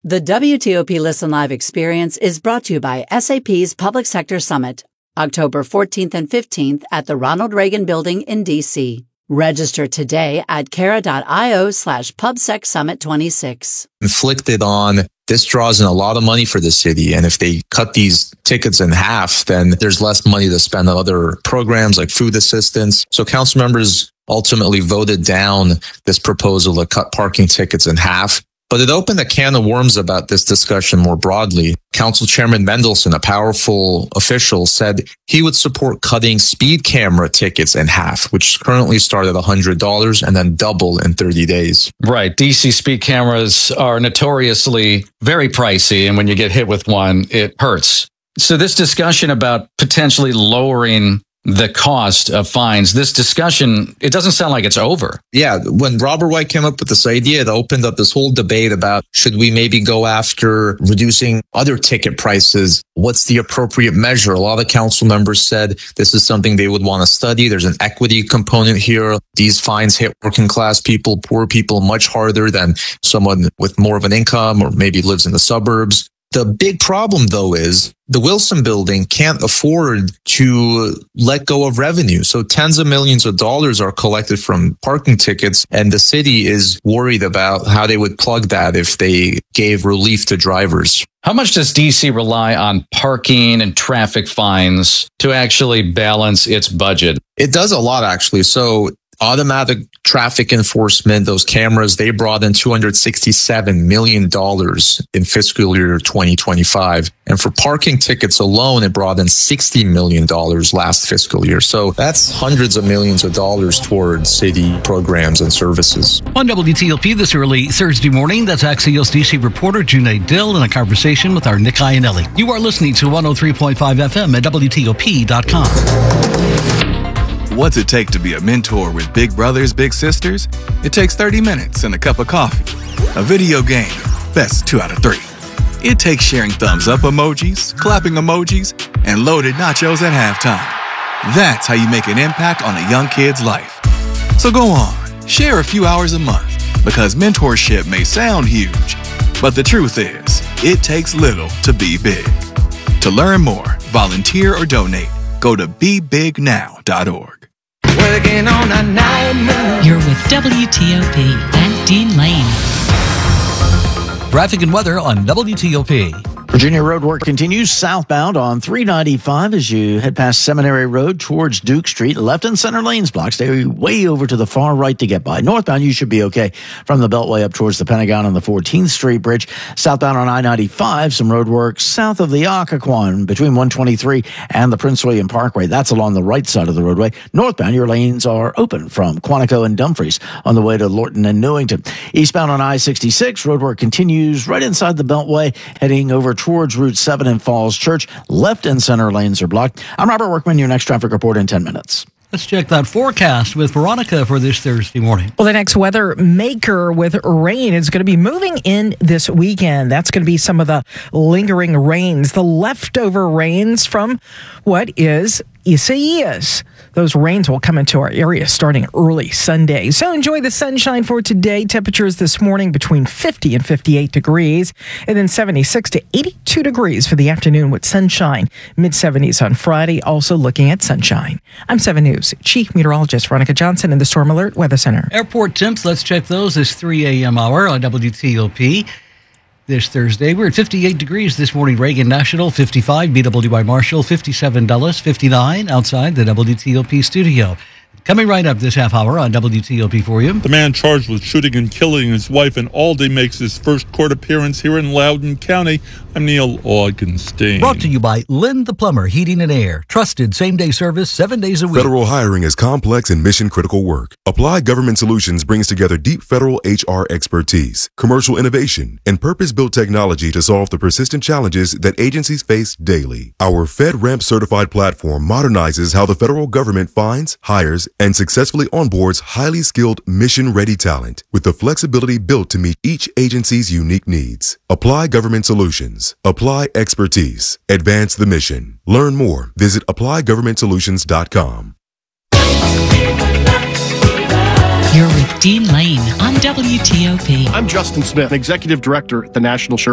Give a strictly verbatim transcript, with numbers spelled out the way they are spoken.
The W T O P Listen Live experience is brought to you by S A P's Public Sector Summit, October fourteenth and fifteenth at the Ronald Reagan Building in D C. Register today at cara.io slash PubSec Summit twenty-six. Inflicted on, this draws in a lot of money for the city. And if they cut these tickets in half, then there's less money to spend on other programs like food assistance. So council members ultimately voted down this proposal to cut parking tickets in half. But it opened a can of worms about this discussion more broadly. Council Chairman Mendelson, a powerful official, said he would support cutting speed camera tickets in half, which currently start at one hundred dollars and then double in thirty days. Right. D C speed cameras are notoriously very pricey, and when you get hit with one, it hurts. So this discussion about potentially lowering the cost of fines, this discussion, it doesn't sound like it's over. Yeah, when Robert White came up with this idea, it opened up this whole debate about should we maybe go after reducing other ticket prices? What's the appropriate measure? A lot of council members said this is something they would want to study. There's an equity component here. These fines hit working class people, poor people much harder than someone with more of an income or maybe lives in the suburbs. The big problem, though, is the Wilson Building can't afford to let go of revenue. So tens of millions of dollars are collected from parking tickets, and the city is worried about how they would plug that if they gave relief to drivers. How much does D C rely on parking and traffic fines to actually balance its budget? It does a lot, actually. So automatic traffic enforcement, those cameras, they brought in two hundred sixty-seven million dollars in fiscal year twenty twenty-five. And for parking tickets alone, it brought in sixty million dollars last fiscal year. So that's hundreds of millions of dollars towards city programs and services. On W T O P this early Thursday morning, that's Axios D C reporter Junaid Dill in a conversation with our Nick Iannelli. You are listening to one oh three point five F M at W T O P dot com. What's it take to be a mentor with big brothers, big sisters? It takes thirty minutes and a cup of coffee. A video game, best two out of three. It takes sharing thumbs up emojis, clapping emojis, and loaded nachos at halftime. That's how you make an impact on a young kid's life. So go on, share a few hours a month, because mentorship may sound huge, but the truth is, it takes little to be big. To learn more, volunteer, or donate, go to be big now dot org. Working on a night. You're with W T O P and Dean Lane. Traffic and weather on W T O P. Virginia road work continues southbound on three ninety-five as you head past Seminary Road towards Duke Street. Left and center lanes blocked. Stay way over to the far right to get by. Northbound, you should be okay from the Beltway up towards the Pentagon and the fourteenth Street Bridge. Southbound on I ninety-five, some road work south of the Occoquan between one twenty-three and the Prince William Parkway. That's along the right side of the roadway. Northbound, your lanes are open from Quantico and Dumfries on the way to Lorton and Newington. Eastbound on I sixty-six, road work continues right inside the Beltway, heading over towards Route seven in Falls Church. Left and center lanes are blocked. I'm Robert Workman, your next traffic report in ten minutes. Let's check that forecast with Veronica for this Thursday morning. Well, the next weather maker with rain is going to be moving in this weekend. That's going to be some of the lingering rains, the leftover rains from what is Isaias. Those rains will come into our area starting early Sunday. So enjoy the sunshine for today. Temperatures this morning between fifty and fifty-eight degrees, and then seventy-six to eighty-two degrees for the afternoon with sunshine. mid seventies on Friday, also looking at sunshine. I'm seven News Chief Meteorologist Veronica Johnson in the Storm Alert Weather Center. Airport temps, let's check those. This three a.m. hour on W T O P. This Thursday, we're at fifty-eight degrees this morning. Reagan National, fifty-five. B W I Marshall, fifty-seven. Dulles, fifty-nine outside the W T O P studio. Coming right up this half hour on W T O P for you. The man charged with shooting and killing his wife in Aldie makes his first court appearance here in Loudoun County. I'm Neil Augenstein. Brought to you by Lynn the Plumber Heating and Air. Trusted same-day service seven days a week. Federal hiring is complex and mission-critical work. Applied Government Solutions brings together deep federal H R expertise, commercial innovation, and purpose-built technology to solve the persistent challenges that agencies face daily. Our FedRAMP certified platform modernizes how the federal government finds, hires, and successfully onboards highly skilled, mission-ready talent with the flexibility built to meet each agency's unique needs. Apply Government Solutions. Apply expertise. Advance the mission. Learn more. Visit apply government solutions dot com. You're with Dean Lane on W T O P. I'm Justin Smith, Executive Director at the National